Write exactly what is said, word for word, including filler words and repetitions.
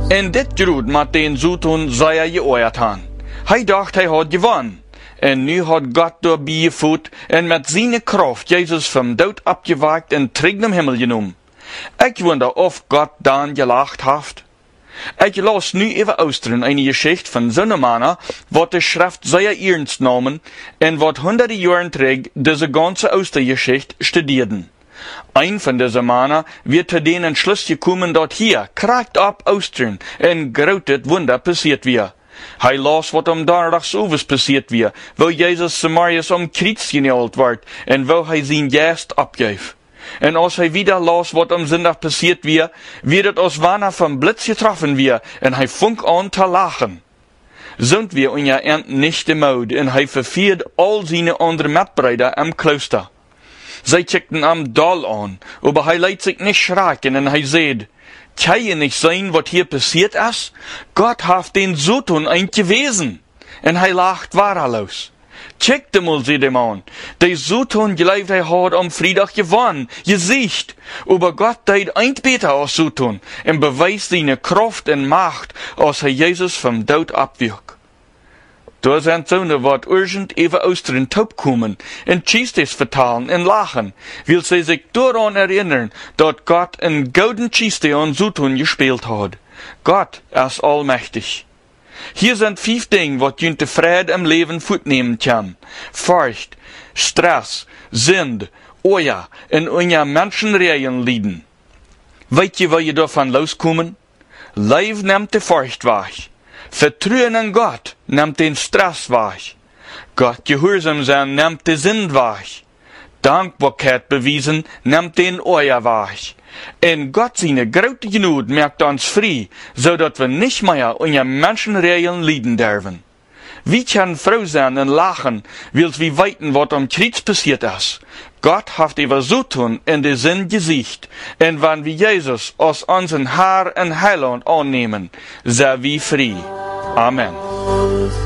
En dit groet met den zoeten zei hij geoord aan. Hij dacht hij had gewonnen. En nu had God door bijgevoed en met zijn kracht Jezus vom dood opgewekt en terug naar hemel genomen. Ik wonder of God dan gelacht heeft. Ik las nu even austeren een geschichte van zo'n mannen, wat de schrift zeer ernst namen en wat honderden jaren terug deze ganze Ostergeschichte studierten. Ein von deze mannen wird zu den Entschluss gekommen, dat hier, kracht op Austern, en groot Wunder passiert wir. Hij las wat om donderdagsovens passiert wir, wo Jesus Samarias om Kreuz genäht wordt, en wo hij zijn Geist abgeeft. En als hij wieder las wat om zondag passiert wir, wird het als wanneer vom Blitz getroffen wir, en hij funk an te lachen. Sind wir in ja Ernte nicht de Mode, en hij verviert all seine andere Mitbrüder im Kloster. Zij checkten am Dal an, aber hij leidt sich nicht schrecken, en hij zei, kann je nicht sein, wat hier passiert ist? Gott hat den Sohn ein gewesen. En hij lacht waardeloos. Check de mal, zei de man. De Sohn geleift hij had am Freitag gewonnen. Je ziet. Aber Gott deed eint beter als Sohn, en beweist seine Kraft en Macht, als hij Jezus vom dood abwirkt. Da sind Söhne, wat urgent even Austern taub kommen, en Tschistes vertalen en lachen, will sie sich daran erinnern, dat Gott een gouden Tschiste an Sohn gespielt hat. Gott ist allmächtig. Hier sind fünf Dinge, wat jünt de Friede im Leben fortnehmen kann. Furcht, Stress, Sünd, Oja, en unja Menschenreien lieden. Weet je, waar je davon loskommen? Leif nimmt de Furcht weg. Vertrauen in Gott nimmt den Stress weg. Gott gehorsam sein nimmt die Sünd weg. Dankbarkeit bewiesen nimmt den Oja weg. En Gott seine grote Genade macht uns frei, so dat wir nicht mehr unter Menschenregeln leiden dürfen. Wie kann froh sein und lachen, weil wir weiten, was am Kreuz passiert ist. Gott hat über so tun in den Sinn gesicht, und wenn wir Jesus als unseren Herr und Heiland annehmen, sind wir frei. Amen.